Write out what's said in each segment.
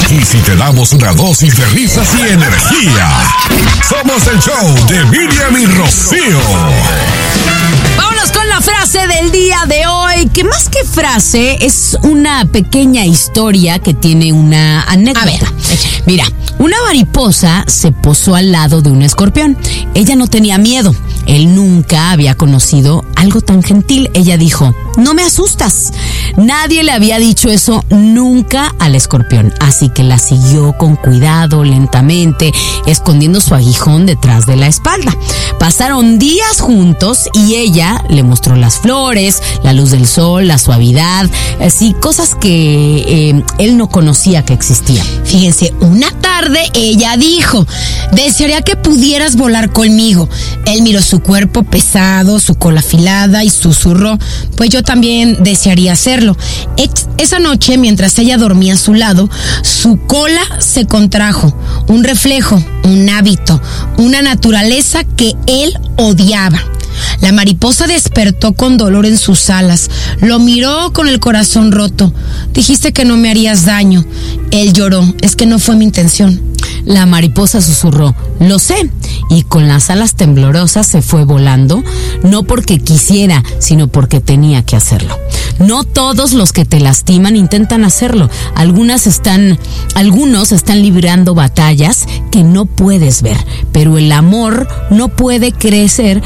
Y si te damos una dosis de risas y energía, somos el show de Miriam y Rocío. Vámonos con la frase del día de hoy, que más que frase es una pequeña historia que tiene una anécdota. A ver, mira, una mariposa se posó al lado de un escorpión. Ella no tenía miedo. Él nunca había conocido algo tan gentil. Ella dijo, no me asustas. Nadie le había dicho eso nunca al escorpión. Así que la siguió con cuidado, lentamente, escondiendo su aguijón detrás de la espalda. Pasaron días juntos y ella le mostró las flores, la luz del sol, la suavidad, así cosas que él no conocía que existían. Fíjense, una tarde ella dijo, desearía que pudieras volar conmigo. Él miró su cuerpo pesado, su cola afilada y susurró, pues yo también desearía hacerlo. Esa noche, mientras ella dormía a su lado, su cola se contrajo, un reflejo, un hábito, una naturaleza que él odiaba. La mariposa despertó con dolor en sus alas. Lo miró con el corazón roto. Dijiste que no me harías daño. Él lloró. Es que no fue mi intención. La mariposa susurró, lo sé, y con las alas temblorosas se fue volando, no porque quisiera, sino porque tenía que hacerlo. No todos los que te lastiman intentan hacerlo. Algunos están librando batallas que no puedes ver, pero el amor no puede crecer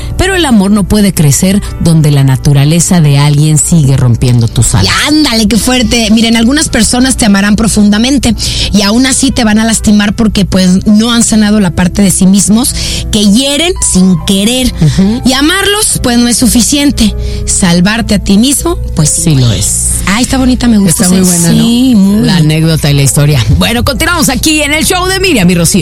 donde la naturaleza de alguien sigue rompiendo tus alas. Y ándale, qué fuerte. Miren, algunas personas te amarán profundamente y aún así te van a lastimar porque pues no han sanado la parte de sí mismos que hieren sin querer. Y amarlos pues no es suficiente. Salvarte a ti mismo pues sí lo es. Ay, está bonita, me gusta. Está muy buena, sí, ¿no? Muy. La anécdota y la historia. Bueno, continuamos aquí en el show de Miriam y Rocío.